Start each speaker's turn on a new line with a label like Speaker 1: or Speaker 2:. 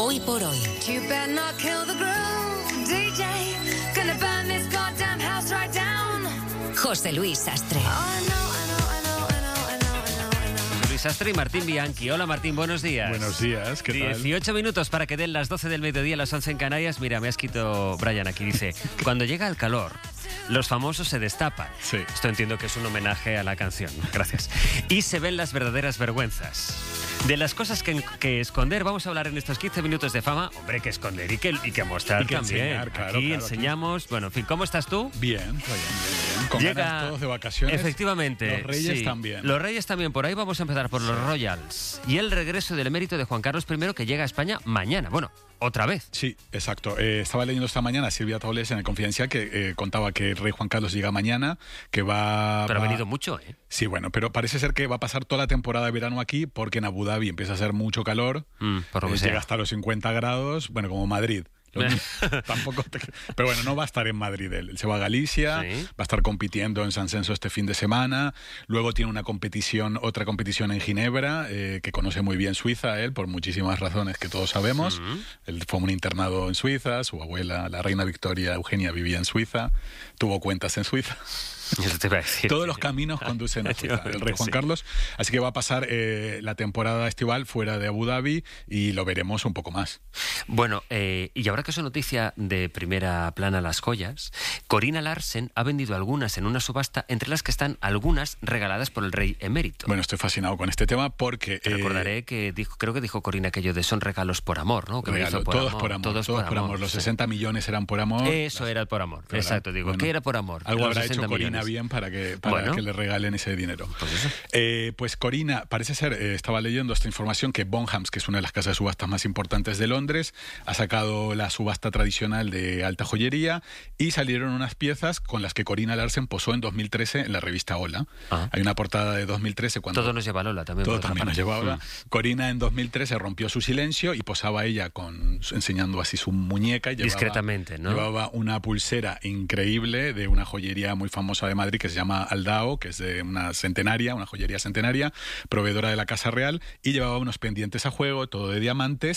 Speaker 1: Hoy por hoy.
Speaker 2: You better not kill the groove, DJ. Gonna burn this goddamn house right down.
Speaker 1: José Luis Sastre.
Speaker 2: I know.
Speaker 3: Luis Sastre y Martín Bianchi. Hola Martín, buenos días.
Speaker 4: Buenos días, ¿qué tal?
Speaker 3: 18 minutos para que den las 12 del mediodía, las 11 en Canarias. Mira, me ha escrito Brian aquí, dice, cuando llega el calor, los famosos se destapan.
Speaker 4: Sí.
Speaker 3: Esto entiendo que es un homenaje a la canción. Gracias. Y se ven las verdaderas vergüenzas. De las cosas que esconder, vamos a hablar en estos 15 minutos de fama. Hombre, que esconder y que mostrar
Speaker 4: Y que
Speaker 3: también.
Speaker 4: enseñar, claro,
Speaker 3: aquí
Speaker 4: claro,
Speaker 3: enseñamos. Bueno, en fin, ¿cómo estás tú?
Speaker 4: Bien. Con ganas todos de vacaciones.
Speaker 3: Efectivamente.
Speaker 4: Los Reyes
Speaker 3: sí.
Speaker 4: también.
Speaker 3: Los Reyes también. Por ahí vamos a empezar por los Royals. Y el regreso del emérito de Juan Carlos I, que llega a España mañana. Bueno, otra vez.
Speaker 4: Sí, exacto. Estaba leyendo esta mañana a Silvia Taules en el Confidencial que contaba que el rey Juan Carlos llega mañana, que va...
Speaker 3: Pero ha venido mucho, ¿eh?
Speaker 4: Sí, bueno, pero parece ser que va a pasar toda la temporada de verano aquí porque en Abu Dhabi empieza a hacer mucho calor.
Speaker 3: Por lo que sea.
Speaker 4: Llega hasta los 50 grados, bueno, como Madrid. Tampoco pero bueno, no va a estar en Madrid él se va a Galicia,
Speaker 3: Sí.
Speaker 4: va a estar compitiendo en San Censo este fin de semana, luego tiene otra competición en Ginebra, que conoce muy bien Suiza él, por muchísimas razones que todos sabemos. Él fue a un internado en Suiza, su abuela, la reina Victoria Eugenia, vivía en Suiza, tuvo cuentas en Suiza.
Speaker 3: Eso te iba a decir.
Speaker 4: Todos los caminos conducen a Suiza, el rey Juan
Speaker 3: Sí.
Speaker 4: Carlos. Así que va a pasar la temporada estival fuera de Abu Dhabi y lo veremos un poco más.
Speaker 3: Bueno, y ahora que es noticia de primera plana las joyas, Corina Larsen ha vendido algunas en una subasta, entre las que están algunas regaladas por el rey emérito.
Speaker 4: Bueno, estoy fascinado con este tema porque...
Speaker 3: Te recordaré que creo que dijo Corina aquello de son regalos por amor, ¿no? Que me hizo por
Speaker 4: todos
Speaker 3: amor,
Speaker 4: por amor, todos por amor. Los
Speaker 3: sí.
Speaker 4: 60 millones eran por amor.
Speaker 3: Eso era el por amor.
Speaker 4: Claro,
Speaker 3: Exacto, digo,
Speaker 4: bueno,
Speaker 3: ¿qué era por amor?
Speaker 4: Algo
Speaker 3: Los
Speaker 4: habrá
Speaker 3: 60
Speaker 4: hecho Corina
Speaker 3: millones.
Speaker 4: bien para que
Speaker 3: Bueno.
Speaker 4: le regalen ese dinero.
Speaker 3: Pues eso.
Speaker 4: Pues Corina, parece ser, estaba leyendo esta información, que Bonhams, que es una de las casas de subastas más importantes de Londres, ha sacado la subasta tradicional de alta joyería y salieron unas piezas con las que Corina Larsen posó en 2013 en la revista Hola.
Speaker 3: Ah.
Speaker 4: Hay una portada de 2013 cuando...
Speaker 3: Todo nos lleva a Lola también.
Speaker 4: Todo
Speaker 3: por otra
Speaker 4: también nos
Speaker 3: parte.
Speaker 4: lleva ahora. Corina en 2013 rompió su silencio y posaba ella enseñando así su muñeca. Y
Speaker 3: Discretamente, ¿no?
Speaker 4: Llevaba una pulsera increíble de una joyería muy famosa de Madrid que se llama Aldao, que es de una joyería centenaria, proveedora de la Casa Real, y llevaba unos pendientes a juego, todo de diamantes,